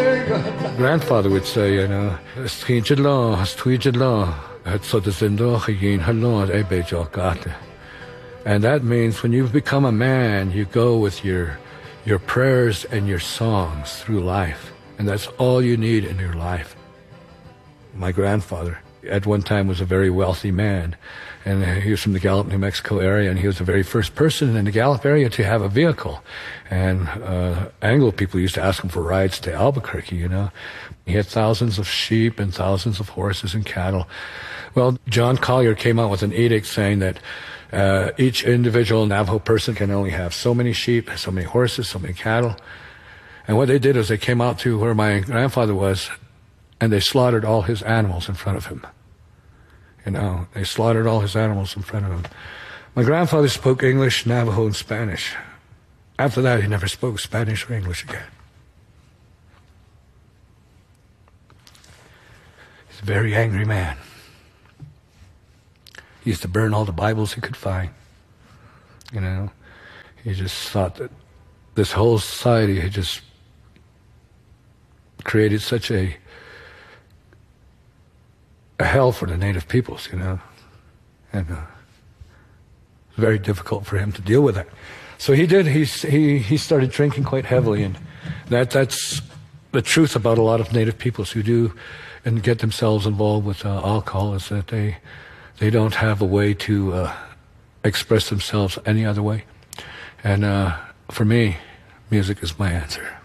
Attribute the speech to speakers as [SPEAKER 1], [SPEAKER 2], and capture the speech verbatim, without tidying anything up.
[SPEAKER 1] Grandfather would say, you know, and that means when you become a man, you go with your your prayers and your songs through life, and that's all you need in your life. My grandfather at one time was a very wealthy man, and he was from the Gallup, New Mexico area, and he was the very first person in the Gallup area to have a vehicle. And uh, Anglo people used to ask him for rides to Albuquerque, you know. He had thousands of sheep and thousands of horses and cattle. Well, John Collier came out with an edict saying that uh, each individual Navajo person can only have so many sheep, so many horses, so many cattle. And what they did is they came out to where my grandfather was, and they slaughtered all his animals in front of him. You know, they slaughtered all his animals in front of him. My grandfather spoke English, Navajo, and Spanish. After that, he never spoke Spanish or English again. He's a very angry man. He used to burn all the Bibles he could find. You know, he just thought that this whole society had just created such a a hell for the native peoples, you know, and uh, it was very difficult for him to deal with that. So he did. He he he started drinking quite heavily, and that that's the truth about a lot of native peoples who do and get themselves involved with uh, alcohol, is that they they don't have a way to uh, express themselves any other way. And uh, for me, music is my answer.